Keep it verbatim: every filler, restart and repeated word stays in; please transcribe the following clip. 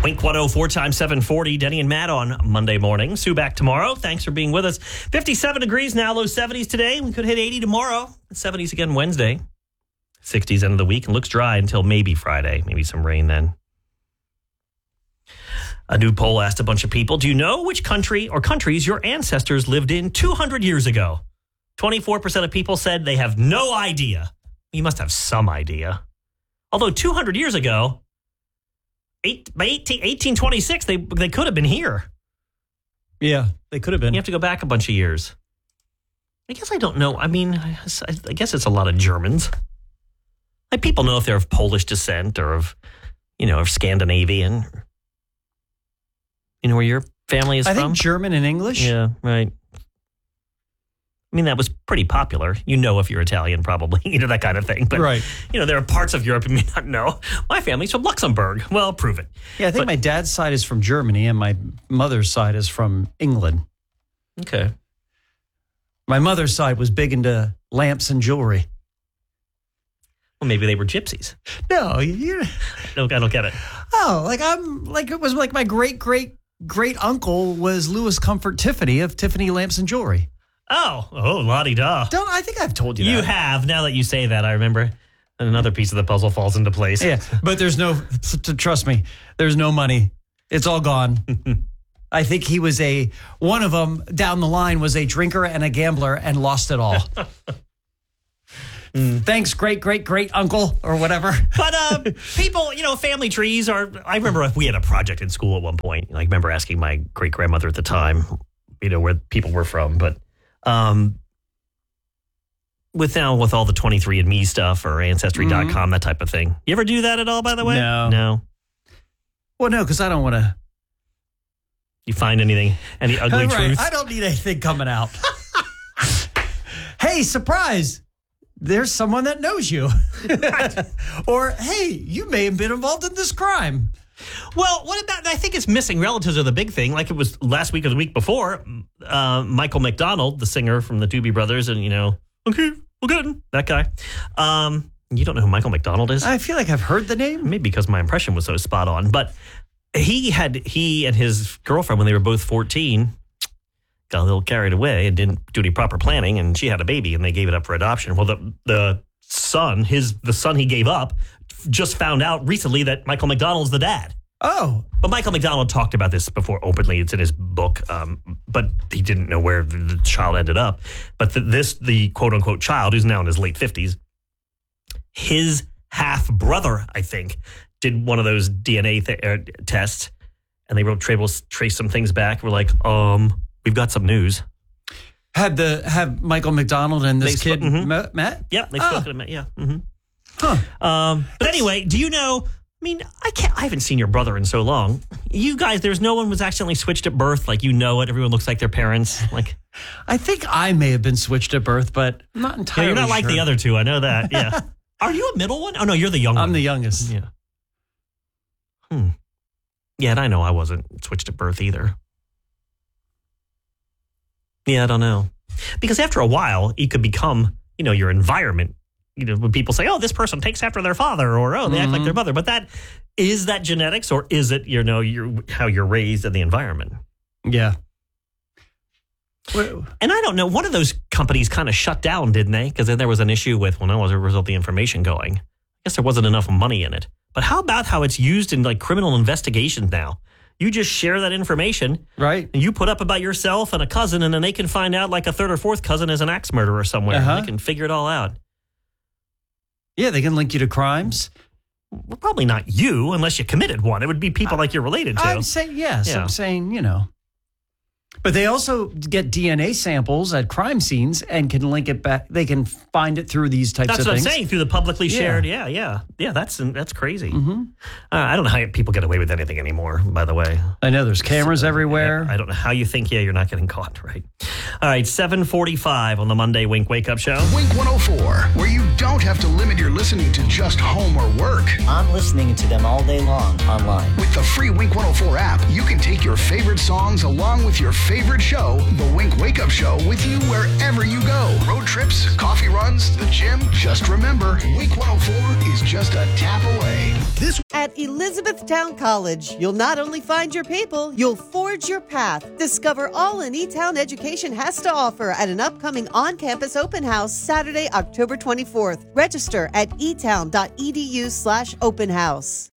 Wink one oh four times seven forty. Denny and Matt on Monday morning. Sue back tomorrow. Thanks for being with us. fifty-seven degrees now, low seventies today. We could hit eighty tomorrow. seventies again Wednesday. sixties end of the week and looks dry until maybe Friday. Maybe some rain then. A new poll asked a bunch of people, do you know which country or countries your ancestors lived in two hundred years ago? twenty-four percent of people said they have no idea. You must have some idea. Although two hundred years ago, eight, by eighteen, eighteen twenty-six, they they could have been here. Yeah, they could have been. You have to go back a bunch of years. I guess I don't know. I mean, I, I guess it's a lot of Germans. Like, people know if they're of Polish descent or of, you know, of Scandinavian. You know where your family is I from? think German and English. Yeah, right. I mean, that was pretty popular. You know if you're Italian, probably. You know, that kind of thing. But, right. you know, there are parts of Europe you may not know. My family's from Luxembourg. Well, prove it. Yeah, I think but, my dad's side is from Germany and my mother's side is from England. Okay. My mother's side was big into lamps and jewelry. Well, maybe they were gypsies. No, you. No, I don't get it. Oh, like I'm like it was like my great great great uncle was Louis Comfort Tiffany of Tiffany Lamps and Jewelry. Oh, oh, la-di-da. Don't I think I've told you You that. have. Now that you say that, I remember. And another piece of the puzzle falls into place. Yeah, but there's no, trust me, there's no money. It's all gone. I think he was a, one of them down the line was a drinker and a gambler and lost it all. mm. Thanks, great, great, great uncle or whatever. But uh, people, you know, family trees are, I remember if we had a project in school at one point. I remember asking my great-grandmother at the time, you know, where people were from. But um, with now, with all the twenty-three and me stuff or Ancestry dot com, mm-hmm. that type of thing. You ever do that at all, by the way? No. No. Well, no, because I don't want to. You find anything, any ugly right. truths? I don't need anything coming out. Hey, surprise. There's someone that knows you. Or, hey, you may have been involved in this crime. Well, what about, I think it's missing relatives are the big thing. Like it was last week or the week before, uh, Michael McDonald, the singer from the Doobie Brothers, and, you know, okay, well, good, that guy. Um, you don't know who Michael McDonald is? I feel like I've heard the name. Maybe because my impression was so spot on. But he had, he and his girlfriend, when they were both fourteen, got a little carried away and didn't do any proper planning, and she had a baby, and they gave it up for adoption. Well, the the son, his the son he gave up, just found out recently that Michael McDonald's the dad. Oh. But Michael McDonald talked about this before openly. It's in his book, um, but he didn't know where the, the child ended up. But the, this, the quote-unquote child, who's now in his late fifties, his half-brother, I think, did one of those D N A th- uh, tests, and they were able to trace some things back. We're like, um, we've got some news. Had the have Michael McDonald and this they kid sp- mm-hmm. met? met? Yeah, they oh. spoke to him. Yeah. Mm-hmm. Huh. Um, but anyway, do you know? I mean, I can't. I haven't seen your brother in so long. You guys, there's no one was accidentally switched at birth. Like, you know it. Everyone looks like their parents. Like, I think I may have been switched at birth, but I'm not entirely. Yeah, you're not sure. like the other two. I know that. Yeah. Are you a middle one? Oh no, you're the young I'm one. I'm the youngest. Yeah. Hmm. Yeah, and I know I wasn't switched at birth either. Yeah, I don't know. Because after a while, it could become, you know, your environment. You know, when people say, oh, this person takes after their father, or, oh, they mm-hmm. act like their mother. But that, is that genetics, or is it, you know, you're, how you're raised in the environment? Yeah. And I don't know, one of those companies kind of shut down, didn't they? Because then there was an issue with, well, no, as a result of the information going. I guess there wasn't enough money in it. But how about how it's used in, like, criminal investigations now? You just share that information. Right. And you put up about yourself and a cousin, and then they can find out, like, a third or fourth cousin is an axe murderer somewhere. Uh-huh. They can figure it all out. Yeah, they can link you to crimes. Well, probably not you, unless you committed one. It would be people I, like you're related to. I'm saying, yes. Yeah. I'm saying, you know. But they also get D N A samples at crime scenes and can link it back. They can find it through these types that's of things. That's what I'm saying, through the publicly shared. Yeah, yeah. Yeah, that's that's crazy. Mm-hmm. Uh, I don't know how people get away with anything anymore, by the way. I know there's cameras so, everywhere. Yeah, I don't know how you think, yeah, you're not getting caught, right? All right, seven forty-five on the Monday Wink Wake Up Show. Wink one oh four, where you don't have to limit your listening to just home or work. I'm listening to them all day long online. With the free Wink one oh four app, you can take your favorite songs along with your favorite favorite show, The Wink Wake Up Show, with you wherever you go. Road trips, coffee runs, the gym. Just remember, Wink one oh four is just a tap away. This At Elizabethtown College, you'll not only find your people, you'll forge your path. Discover all an E-Town education has to offer at an upcoming on-campus open house Saturday, October twenty-fourth. Register at etown.edu slash open house.